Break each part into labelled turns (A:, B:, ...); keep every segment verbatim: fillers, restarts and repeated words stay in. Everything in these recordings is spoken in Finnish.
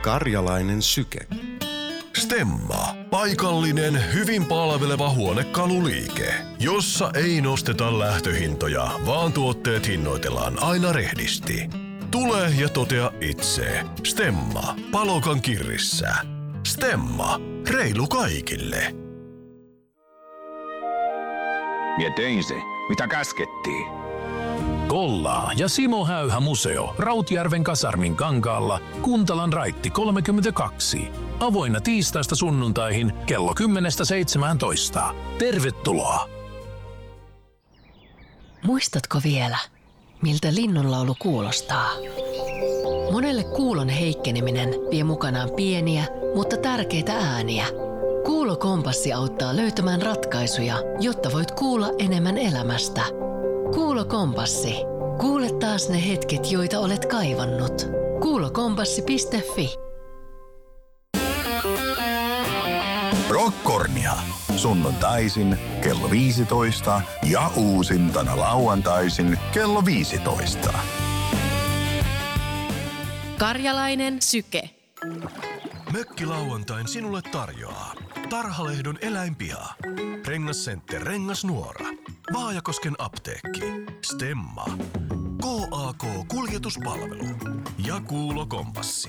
A: Karjalainen syke.
B: Stemma. Paikallinen, hyvin palveleva huonekaluliike, jossa ei nosteta lähtöhintoja, vaan tuotteet hinnoitellaan aina rehdisti. Tule ja totea itse. Stemma. Palokan kirrissä. Stemma. Reilu kaikille.
C: Mie tein se, mitä käskettiin.
D: Kollaa ja Simo Häyhä museo Rautjärven kasarmin kankaalla, Kuntalan raitti kolmekymmentäkaksi. Avoinna tiistaista sunnuntaihin kello kymmenestä seitsemääntoista. Tervetuloa!
E: Muistatko vielä, miltä linnunlaulu kuulostaa? Monelle kuulon heikkeneminen vie mukanaan pieniä, mutta tärkeitä ääniä. Kuulokompassi auttaa löytämään ratkaisuja, jotta voit kuulla enemmän elämästä. Kuulokompassi. Kuule taas ne hetket, joita olet kaivannut. Kuulokompassi piste fi.
F: Rockornia. Sunnuntaisin kello viisitoista ja uusintana lauantaisin kello viisitoista.
E: Karjalainen syke.
B: Mökkilauantain sinulle tarjoaa Tarhalehdon eläinpiha, Rengascenter Rengasnuora, Vaajakosken apteekki, Stemma, K A K-kuljetuspalvelu ja Kuulokompassi.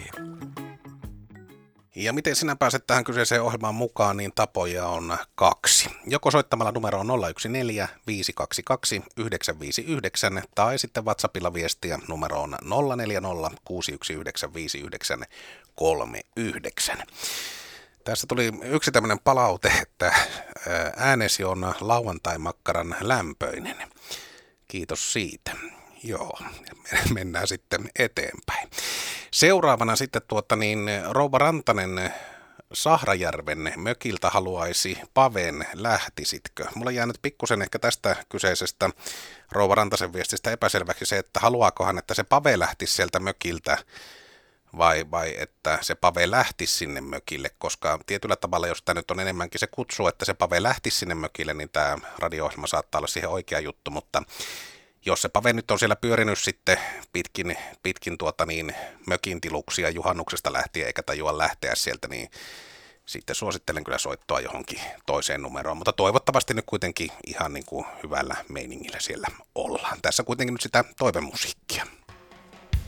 G: Ja miten sinä pääset tähän kyseiseen ohjelmaan mukaan, niin tapoja on kaksi. Joko soittamalla numeroon nolla yksi neljä viisi kaksi kaksi yhdeksän viisi yhdeksän tai sitten WhatsAppilla viestiä numeroon nolla neljä nolla kuusi yksi yhdeksän viisi yhdeksän kolme yhdeksän. Tässä tuli yksi tämmöinen palaute, että äänesi on lauantai-makkaran lämpöinen. Kiitos siitä. Joo, mennään sitten eteenpäin. Seuraavana sitten tuota niin, Rouva Rantanen Sahrajärven mökiltä haluaisi Paven, lähtisitkö? Mulla on jäänyt pikkusen ehkä tästä kyseisestä Rouva Rantasen viestistä epäselväksi se, että haluaakohan, että se Pave lähtisi sieltä mökiltä vai, vai että se Pave lähtisi sinne mökille, koska tietyllä tavalla, jos tämä nyt on enemmänkin se kutsu, että se Pave lähtisi sinne mökille, niin tämä radio-ohjelma saattaa olla siihen oikea juttu, mutta jos se Pave nyt on siellä pyörinyt sitten pitkin, pitkin tuota niin, mökin tiluksia juhannuksesta lähtien eikä tajua lähteä sieltä, niin sitten suosittelen kyllä soittoa johonkin toiseen numeroon. Mutta toivottavasti nyt kuitenkin ihan niin kuin hyvällä meiningillä siellä ollaan. Tässä kuitenkin nyt sitä toivemusiikkia.